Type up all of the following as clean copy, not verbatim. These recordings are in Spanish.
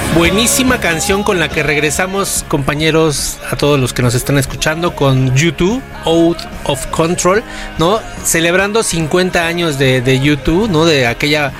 Buenísima canción con la que regresamos, compañeros, a todos los que nos están escuchando, con U2, Out of Control, ¿no? Celebrando 50 años de U2, ¿no? De aquel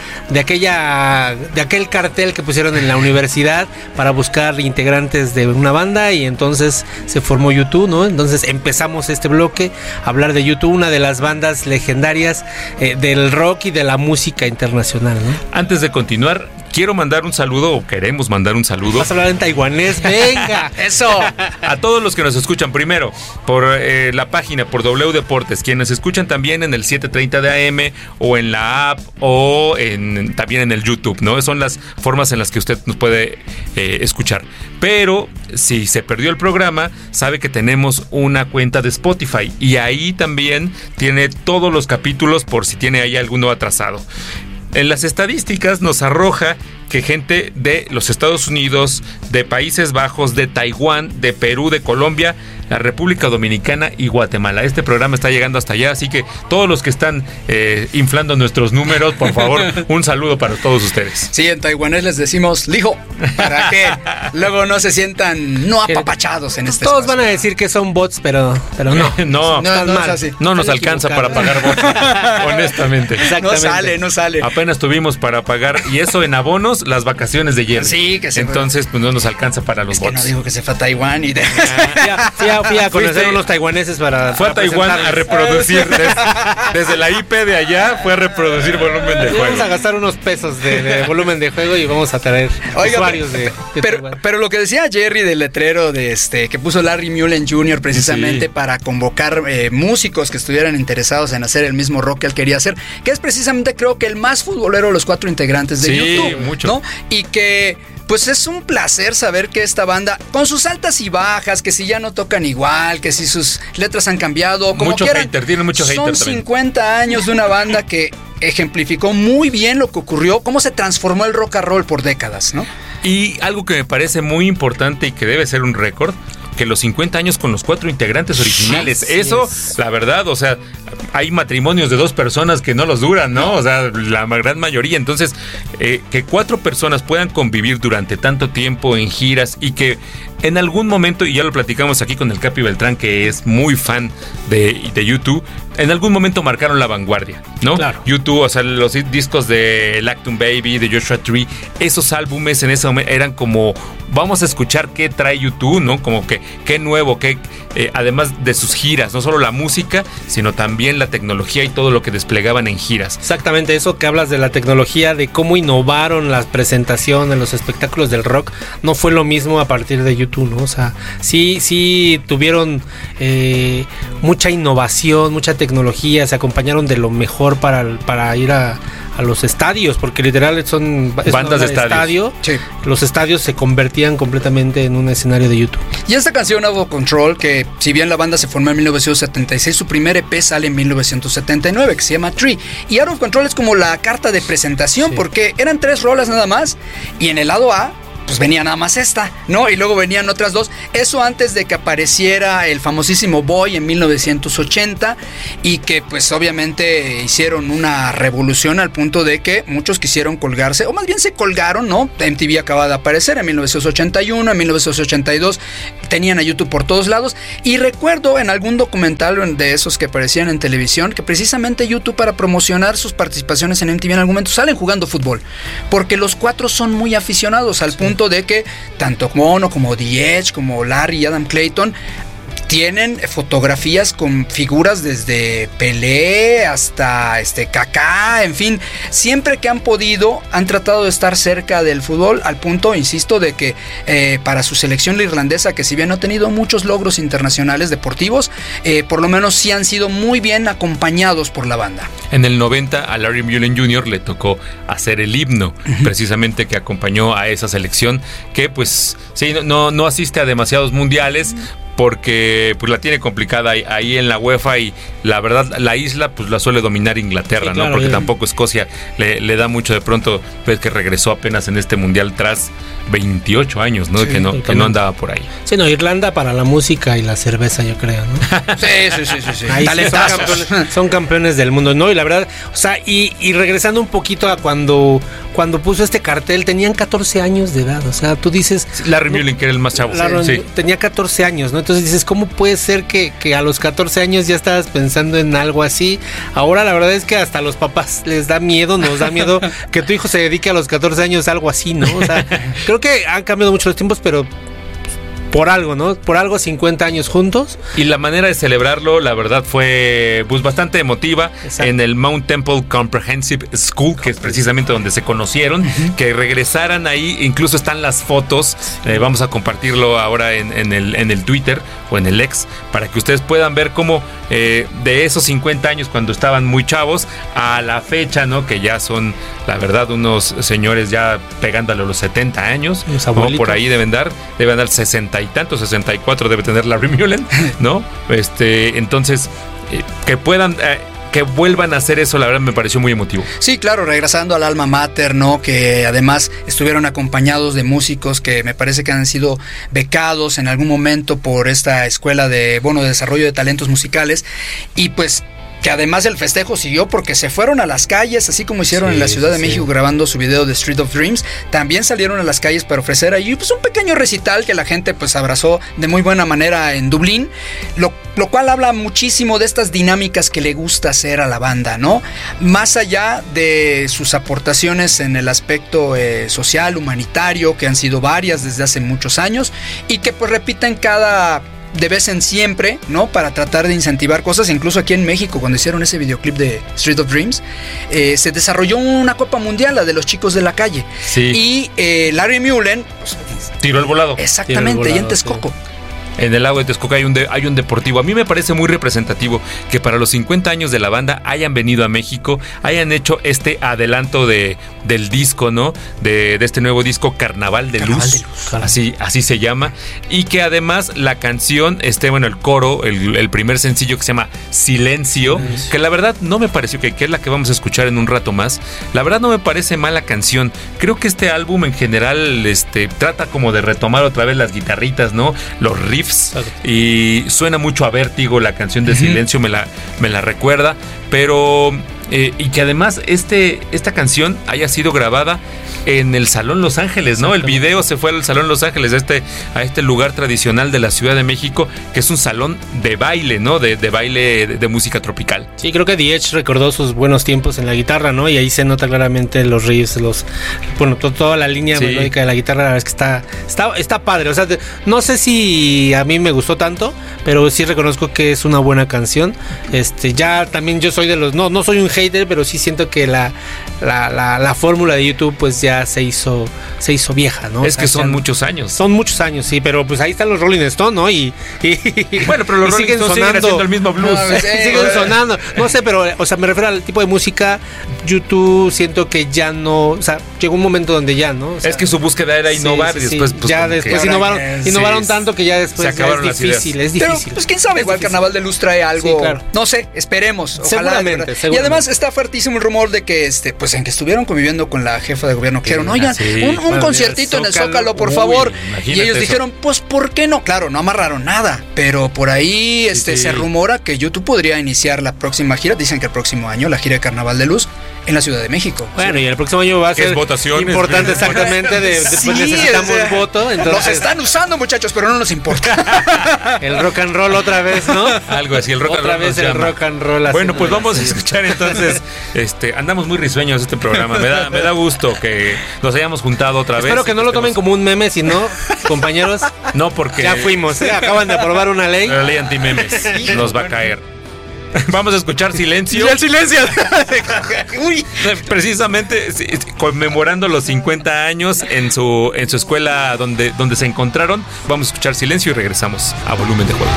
cartel que pusieron en la universidad para buscar integrantes de una banda, y entonces se formó U2, ¿no? Entonces empezamos este bloque a hablar de U2, una de las bandas legendarias del rock y de la música internacional, ¿no? Antes de continuar, quiero mandar un saludo, o queremos mandar un saludo. Vas a hablar en taiwanés, venga, eso. A todos los que nos escuchan, primero, por la página, por W Deportes, quienes escuchan también en el 730 de AM, o en la app, o también en el YouTube, ¿no? Son las formas en las que usted nos puede escuchar. Pero, si se perdió el programa, sabe que tenemos una cuenta de Spotify, y ahí también tiene todos los capítulos, por si tiene ahí alguno atrasado. En las estadísticas nos arroja que gente de los Estados Unidos, de Países Bajos, de Taiwán, de Perú, de Colombia, la República Dominicana y Guatemala. Este programa está llegando hasta allá, así que todos los que están inflando nuestros números, por favor, un saludo para todos ustedes. Sí, en taiwanés les decimos lijo, para que luego no se sientan no apapachados en este Todos espacio. van a decir que son bots, pero no. No nos alcanza para pagar bots, honestamente. No sale. Apenas tuvimos para pagar, y eso en abonos, las vacaciones de Jerry. Sí, que se Entonces, pues no nos alcanza para los bots. Que no digo que se fue a Taiwán y fui a conocer unos taiwaneses Fue a Taiwán a reproducir desde la IP de allá, fue a reproducir volumen de juego. Vamos a gastar unos pesos de volumen de juego y vamos a traer usuarios de Taiwán. Pero lo que decía Jerry del letrero que puso Larry Mullen Jr. precisamente para convocar músicos que estuvieran interesados en hacer el mismo rock que él quería hacer, que es precisamente, creo que el más futbolero de los 4 integrantes de YouTube, mucho. ¿No? Y que pues es un placer saber que esta banda, con sus altas y bajas, que si ya no tocan igual, que si sus letras han cambiado, como mucho quieran, hater, tiene mucho hater son 50 años de una banda que ejemplificó muy bien lo que ocurrió, cómo se transformó el rock and roll por décadas, ¿no? Y algo que me parece muy importante y que debe ser un récord, que los 50 años con los 4 integrantes originales. Sí, eso, la verdad, o sea, hay matrimonios de 2 personas que no los duran, ¿no? O sea, la gran mayoría. Entonces, que 4 personas puedan convivir durante tanto tiempo en giras, y que en algún momento, y ya lo platicamos aquí con el Capi Beltrán, que es muy fan de YouTube, en algún momento marcaron la vanguardia, ¿no? Claro. YouTube, o sea, los discos de Lactum Baby, de Joshua Tree, esos álbumes en ese momento eran como, vamos a escuchar qué trae YouTube, ¿no? Como que qué nuevo, además de sus giras, no solo la música, sino también la tecnología y todo lo que desplegaban en giras. Exactamente, eso que hablas de la tecnología, de cómo innovaron las presentaciones, los espectáculos del rock, no fue lo mismo a partir de YouTube, ¿no? O sea, sí tuvieron mucha innovación, mucha tecnología, se acompañaron de lo mejor para ir a los estadios, porque literal son bandas de estadio. Sí. Los estadios se convertían completamente en un escenario de YouTube. Y esta canción, Out of Control, que si bien la banda se formó en 1976, su primer EP sale en 1979, que se llama Tree. Y Out of Control es como la carta de presentación, porque eran 3 rolas nada más, y en el lado A pues venía nada más esta, ¿no? Y luego venían otras 2. Eso antes de que apareciera el famosísimo Boy en 1980, y que pues obviamente hicieron una revolución al punto de que muchos quisieron colgarse, o más bien se colgaron, ¿no? MTV acaba de aparecer en 1981, en 1982 tenían a YouTube por todos lados, y recuerdo en algún documental de esos que aparecían en televisión, que precisamente YouTube, para promocionar sus participaciones en MTV, en algún momento salen jugando fútbol, porque los 4 son muy aficionados, al punto de que tanto Mono como The Edge, como Larry y Adam Clayton tienen fotografías con figuras desde Pelé hasta Kaká, en fin, siempre que han podido han tratado de estar cerca del fútbol, al punto, insisto, de que para su selección la irlandesa, que si bien no ha tenido muchos logros internacionales deportivos, por lo menos sí han sido muy bien acompañados por la banda. En el 90 a Larry Mullen Jr. le tocó hacer el himno, precisamente, que acompañó a esa selección, que pues sí, no asiste a demasiados mundiales, porque pues la tiene complicada ahí en la UEFA, y la verdad la isla pues la suele dominar Inglaterra, sí, claro, ¿no? Porque tampoco Escocia le da mucho. De pronto pues que regresó apenas en este mundial tras 28 años, ¿no? Sí, que no andaba por ahí. Sí, no, Irlanda para la música y la cerveza, yo creo, ¿no? Sí. Ahí son campeones del mundo, ¿no? Y la verdad, o sea, y regresando un poquito a cuando cuando puso este cartel, tenían 14 años de edad. O sea, tú dices... Larry Mullen, que era el más chavo. Sí. Tenía 14 años, ¿no? Entonces dices, ¿cómo puede ser que a los 14 años ya estabas pensando en algo así? Ahora la verdad es que hasta a los papás les da miedo, nos da miedo que tu hijo se dedique a los 14 años a algo así, ¿no? O sea, creo que han cambiado mucho los tiempos, pero... por algo, ¿no? Por algo 50 años juntos. Y la manera de celebrarlo, la verdad, fue pues bastante emotiva. Exacto. En el Mount Temple Comprehensive School, que es precisamente donde se conocieron, que regresaran ahí. Incluso están las fotos. Vamos a compartirlo ahora en el Twitter o en el X, para que ustedes puedan ver cómo de esos 50 años, cuando estaban muy chavos, a la fecha, ¿no? Que ya son, la verdad, unos señores ya pegándole a los 70 años. ¿No? Por ahí deben dar 60 y tantos, 64 debe tener Larry Mullen, ¿no? Entonces, que puedan... que vuelvan a hacer eso, la verdad me pareció muy emotivo. Sí, claro, regresando al alma mater, ¿no? Que además estuvieron acompañados de músicos que me parece que han sido becados en algún momento por esta escuela de desarrollo de talentos musicales, y pues que además el festejo siguió porque se fueron a las calles, así como hicieron en la Ciudad de México grabando su video de Street of Dreams. También salieron a las calles para ofrecer ahí pues un pequeño recital que la gente pues abrazó de muy buena manera en Dublín, lo cual habla muchísimo de estas dinámicas que le gusta hacer a la banda, ¿no? Más allá de sus aportaciones en el aspecto social, humanitario, que han sido varias desde hace muchos años y que pues repiten de vez en siempre, ¿no? Para tratar de incentivar cosas. Incluso aquí en México, cuando hicieron ese videoclip de Street of Dreams, se desarrolló una Copa Mundial, la de los chicos de la calle. Sí. Y Larry Mullen pues, tiró el volado. Exactamente, y en Texcoco. En el lago de Texcoco hay un deportivo. A mí me parece muy representativo que para los 50 años de la banda hayan venido a México, hayan hecho este adelanto del disco, ¿no? De este nuevo disco, Carnaval de Luz. Así se llama. Y que además la canción, el coro, el primer sencillo, que se llama Silencio, que la verdad no me pareció, que es la que vamos a escuchar en un rato más. La verdad no me parece mala canción. Creo que este álbum en general trata como de retomar otra vez las guitarritas, ¿no? Los riffs. Y suena mucho a Vértigo, la canción de Silencio me la recuerda, pero y que además esta canción haya sido grabada en el Salón Los Ángeles, ¿no? El video se fue al Salón Los Ángeles, a este lugar tradicional de la Ciudad de México, que es un salón de baile, ¿no? De baile de música tropical. Sí, creo que The Edge recordó sus buenos tiempos en la guitarra, ¿no? Y ahí se nota claramente los riffs, toda la línea melódica de la guitarra. La verdad es que está padre. O sea, no sé si a mí me gustó tanto, pero sí reconozco que es una buena canción. Ya también yo soy de los... No soy un hater, pero sí siento que la fórmula de YouTube pues ya se hizo vieja, ¿no? Es que son muchos años. Son muchos años, sí, pero pues ahí están los Rolling Stones, ¿no? Bueno, pero los Rolling Stones siguen haciendo el mismo blues. Siguen sonando. No sé, pero, o sea, me refiero al tipo de música. YouTube siento que ya no... O sea, llegó un momento donde ya, ¿no? O sea, es que su búsqueda era innovar y después... Pues, ya después innovaron tanto que ya después se acabaron es difícil. Pero, pues quién sabe, igual Carnaval de Luz trae algo... Sí, claro. No sé, esperemos. Ojalá, seguramente. Y además está fuertísimo el rumor de que, pues en que estuvieron conviviendo con la jefa de gobierno, que dijeron, oigan, un conciertito en el Zócalo, por favor. Y ellos dijeron, pues, ¿por qué no? Claro, no amarraron nada, pero por ahí se rumora que YouTube podría iniciar la próxima gira. Dicen que el próximo año, la gira de Carnaval de Luz en la Ciudad de México. Bueno, y el próximo año va a ser importante, exactamente. Después necesitamos voto. Entonces... Los están usando, muchachos, pero no nos importa. El rock and roll otra vez, ¿no? Algo así, el rock and roll. Otra vez el rock and roll. Bueno, pues vamos a escuchar entonces. Andamos muy risueños este programa. Me da gusto que nos hayamos juntado otra vez. Espero que no lo tomen como un meme, sino, compañeros. No, porque ya fuimos. Acaban de aprobar una ley. La ley anti-memes nos va a caer. Vamos a escuchar Silencio. ¡Y el silencio! Uy. Precisamente conmemorando los 50 años en su escuela donde se encontraron. Vamos a escuchar Silencio y regresamos a Volumen de Juego.